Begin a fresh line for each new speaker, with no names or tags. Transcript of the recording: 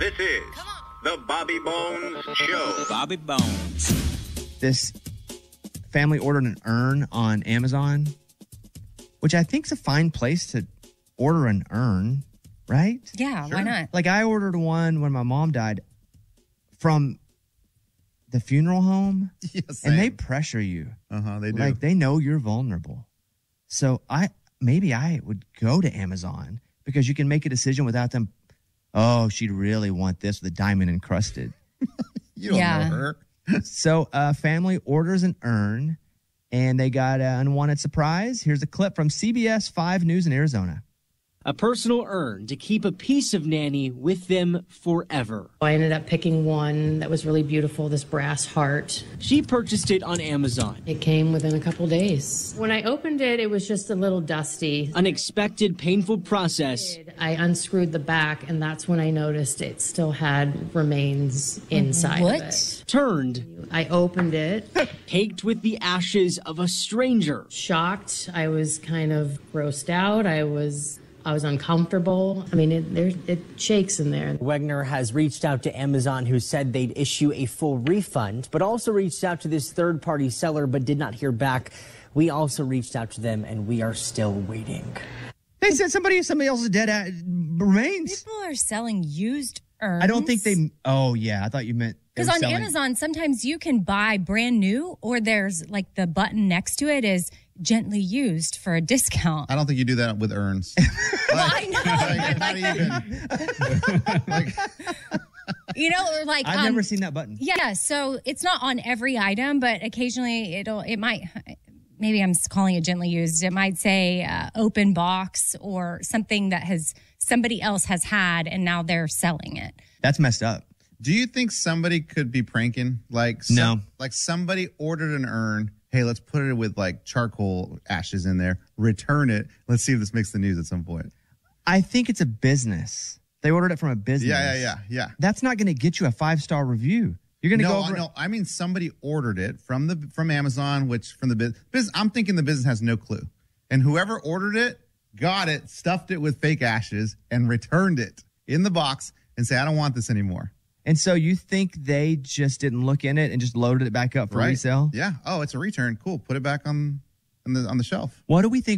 This is the Bobby Bones Show.
Bobby Bones.
This family ordered an urn on Amazon, which I think is a fine place to order an urn, right?
Yeah,
Sure.
why not?
Like I ordered one when my mom died from the funeral home,
Yes,
and they pressure you.
They do.
Like they know you're vulnerable. So maybe I would go to Amazon because you can make a decision without them. Oh, she'd really want this with a diamond encrusted.
You don't
Yeah.
know her.
So a family orders an urn, and they got an unwanted surprise. Here's a clip from CBS 5 News in Arizona.
A personal urn to keep a piece of Nanny with them forever.
I ended up picking one that was really beautiful, this brass heart.
She purchased it on Amazon.
It came within a couple days. When I opened it, it was just a little dusty.
Unexpected, painful process.
I unscrewed the back, and that's when I noticed it still had remains inside
What?
of it.
Turned,
I opened it,
caked with the ashes of a stranger.
shocked. I was kind of grossed out. I was uncomfortable. I mean, it shakes in there.
Wegner has reached out to Amazon, who said they'd issue a full refund, but also reached out to this third-party seller but did not hear back. We also reached out to them, and we are still waiting.
They said somebody else's dead remains.
People are selling used urns.
I don't think they. Oh yeah, I thought you meant they
Because
were
on
selling-
Amazon, sometimes you can buy brand new, or there's like the button next to it is gently used for a discount.
I don't think you do that with urns.
I know.
Not even.
You know, or like
I've never seen that button.
Yeah, so it's not on every item, but occasionally it might. Maybe I'm calling it gently used. It might say open box or something that somebody else has had and now they're selling it.
That's messed up.
Do you think somebody could be pranking?
No.
Like somebody ordered an urn. Hey, let's put it with like charcoal ashes in there. Return it. Let's see if this makes the news at some point.
I think it's a business. They ordered it from a business.
Yeah.
That's not going to get you a 5-star review. You're going to go over.
No, I mean somebody ordered it from Amazon, which from the business. I'm thinking the business has no clue, and whoever ordered it got it, stuffed it with fake ashes, and returned it in the box and say, "I don't want this anymore."
And so you think they just didn't look in it and just loaded it back up for resale?
Yeah. Oh, it's a return. Cool. Put it back on the shelf.
What do we think?